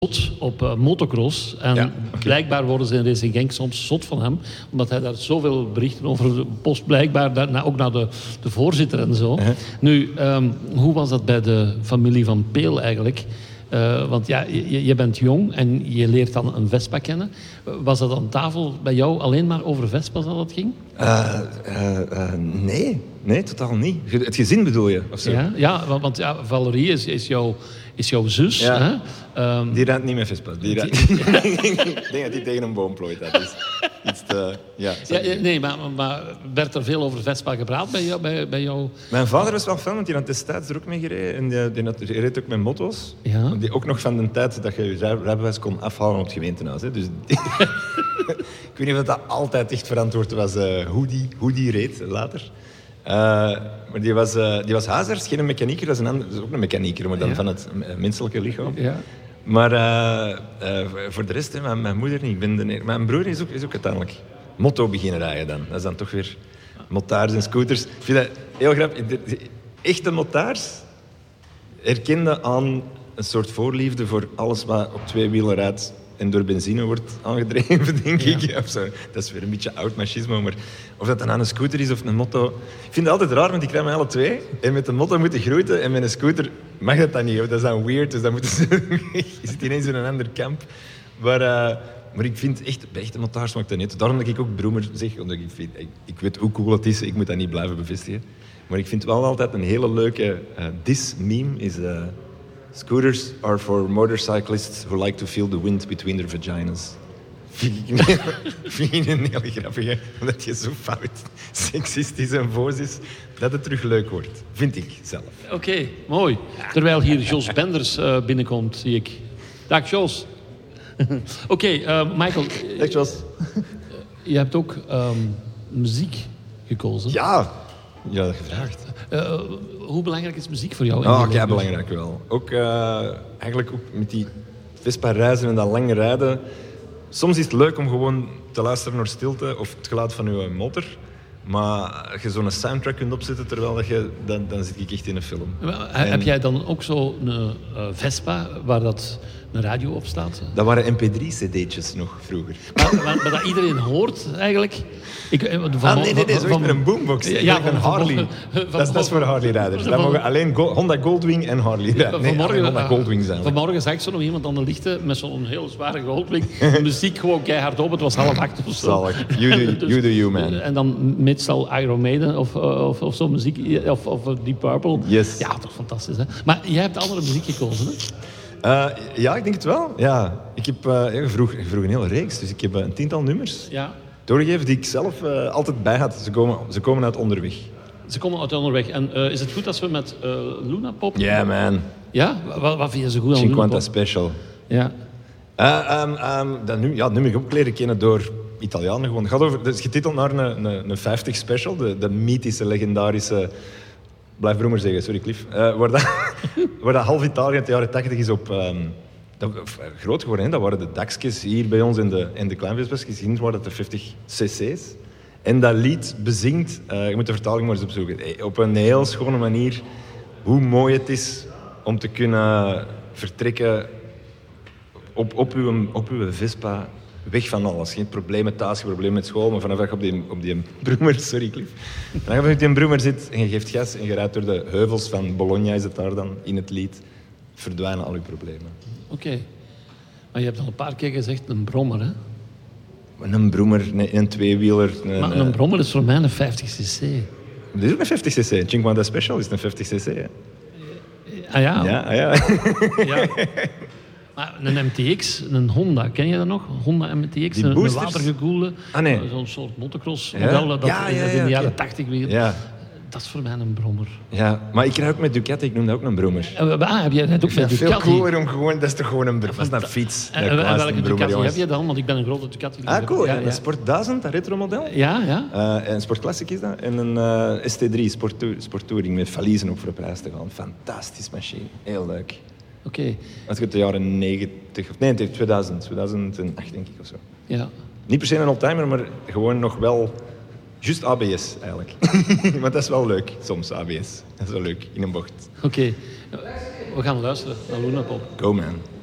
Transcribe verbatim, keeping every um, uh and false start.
op uh, motocross. En ja, okay. blijkbaar worden ze in Racing Genk soms zot van hem. Omdat hij daar zoveel berichten over post. Blijkbaar daar, ook naar de, de voorzitter en zo. Uh-huh. Nu, um, hoe was dat bij de familie van Peel eigenlijk? Uh, want ja, je, je bent jong en je leert dan een Vespa kennen. Was dat aan tafel bij jou alleen maar over Vespa's dat het ging? Uh, uh, uh, nee, nee, totaal niet. Het gezin bedoel je? Of zo? Ja, ja, want ja, Valerie is, is, jouw, is jouw zus. Ja. Hè? Um, die rent niet met Vespa. Die rent... die... Ik denk dat die tegen een boom plooit. Dat is iets te... Ja, ja, nee, maar, maar werd er veel over Vespa gepraat bij jou? Bij, bij jou? Mijn vader was wel fan, want die had destijds er ook mee gereden. En die, die, had, die reed ook met motto's. Ja. Die ook nog van de tijd dat je je rijbewijs kon afhalen op het gemeentehuis. Hè. Dus die... Ik weet niet of dat altijd echt verantwoord was uh, hoe, die, hoe die reed later. Uh, maar die was, uh, die was huisarts, geen mechanieker. Dat is, een ander, dat is ook een mechanieker, maar dan ja. van het menselijke lichaam. Ja. Maar uh, uh, voor de rest, hè, mijn, mijn moeder niet. Ik ben de, mijn broer is ook, is ook uiteindelijk motto beginnen rijden dan. Dat is dan toch weer motards en scooters. Ik vind dat heel grappig. Echte motards herkenden aan een soort voorliefde voor alles wat op twee wielen rijdt en door benzine wordt aangedreven, denk ja. ik. Of zo. Dat is weer een beetje oud machismo, maar of dat dan aan een scooter is of een motto... Ik vind het altijd raar, want ik krijg mij alle twee. En met een motto moeten groeien en met een scooter mag dat dan niet. Dat is dan weird, dus dan moeten ze... Je zit ineens in een ander kamp. Maar, uh, maar ik vind echt, bij echte motards maakt dat niet. Daarom dat ik ook broemer zeg, omdat ik, vind, ik, ik weet hoe cool het is. Ik moet dat niet blijven bevestigen. Maar ik vind wel altijd een hele leuke uh, dis-meme is... Uh, Scooters are for motorcyclists who like to feel the wind between their vaginas. Vind ik, vind ik een heel grappige, omdat je zo fout, seksistisch en boos is, dat het terug leuk wordt. Vind ik zelf. Oké, okay, mooi. Terwijl hier Jos Benders uh, binnenkomt, zie ik. Dag Jos. Oké, okay, uh, Michael. Dag Jos. Je hebt ook um, muziek gekozen. Ja, ja, dat gevraagd. Uh, hoe belangrijk is muziek voor jou? Oh, ja, belangrijk wel. Ook, uh, eigenlijk ook met die Vespa-reizen en dat lange rijden. Soms is het leuk om gewoon te luisteren naar stilte of het geluid van je motor. Maar als je zo'n soundtrack kunt opzetten terwijl dat je... Dan, dan zit ik echt in een film. Maar, en... Heb jij dan ook zo'n uh, Vespa waar dat een radio op staat? Dat waren M P drie cd'tjes nog vroeger. Maar, maar, maar dat iedereen hoort eigenlijk... Ik, van, ah, nee, nee, nee, zo van, met een boombox. Ja, ja, van, van Harley. Van, van, dat, is, dat is voor Harley-rijders. Dat mogen alleen Go- Honda Goldwing en Harley rijden. Nee, vanmorgen, Honda Goldwing zijn. Vanmorgen zag ik zo nog iemand aan de lichten met zo'n heel zware Goldwing. De muziek gewoon keihard op. Het was half acht of zo. Zalig. You do, you do you, man. En dan meestal Iron Maiden of, of, of zo'n muziek. Of, of Deep Purple. Yes. Ja, toch fantastisch, hè? Maar jij hebt andere muziek gekozen, hè? Uh, ja, ik denk het wel. Ja. Ik heb uh, je vroeg, je vroeg een hele reeks, dus ik heb uh, een tiental nummers ja. doorgegeven die ik zelf uh, altijd bij had. Ze komen, ze komen uit onderweg. Ze komen uit onderweg. En uh, is het goed als we met uh, Luna Pop... Ja, yeah, man. Ja? Wat, wat vind je zo goed aan Luna Pop? cinquanta Special. Ja. Uh, um, um, dat nu, ja, nu heb ik ook leren kennen door Italianen. Gewoon. Het gaat over, het is getiteld naar een, een, een vijftig Special, de, de mythische, legendarische... Blijf broemer zeggen, sorry Cliff. Uh, waar, dat, waar dat half Italië in de jaren tachtig is op... Um, dat, groot geworden, hè? Dat waren de dakjes hier bij ons in de, in de kleinveespers. Gezien waren dat de vijftig cc's. En dat lied bezingt, uh, je moet de vertaling maar eens opzoeken, op een heel schone manier hoe mooi het is om te kunnen vertrekken op, op, uw, op uw Vespa, weg van alles. Geen problemen thuis, geen problemen met school, maar vanaf dat je op die, op die broemer, sorry Cliff, vanaf dat je op die broemer zit en je geeft gas en je rijdt door de heuvels van Bologna, is het daar dan in het lied, verdwijnen al je problemen. Oké. Okay. Maar je hebt al een paar keer gezegd een brommer, hè? Een brommer, een, een tweewieler. Een, maar een brommer is voor mij een vijftig cc. Dat is ook een vijftig cc. cinquanta Special is een vijftig cc. Hè? Ah ja? Ja, ah, ja. ja. Maar een M T X, een Honda, ken je dat nog? Honda M T X, die een, een boosters? watergekoelde. Ah, nee. Zo'n soort motocross ja? model dat ja, ja, ja, in de jaren okay. tachtig weer. Ja. Dat is voor mij een brommer. Ja, maar ik rijd ook met Ducati, ik noem dat ook een brommer. Ah, heb jij dat ook met Ducati? Veel cooler om gewoon, dat is toch gewoon een brommer. Dat is een fiets. En, en welke Ducati heb je dan? Want ik ben een grote Ducati. Ah, cool. Ja, ja. Een Sport duizend, dat retro model. Ja, ja. Uh, een Sport Classic is dat. En een uh, S T drie, Sport, Sport Touring, met valiezen op voor op reis te gaan. Fantastisch machine. Heel leuk. Oké. Okay. Als ik het de jaren negentig, of nee, tweeduizend, tweeduizend acht denk ik of zo. Ja. Niet per se een oldtimer, maar gewoon nog wel... Juist A B S, eigenlijk. Maar dat is wel leuk, soms, A B S. Dat is wel leuk, in een bocht. Oké. Okay. We gaan luisteren naar Luna Pop. Go, man.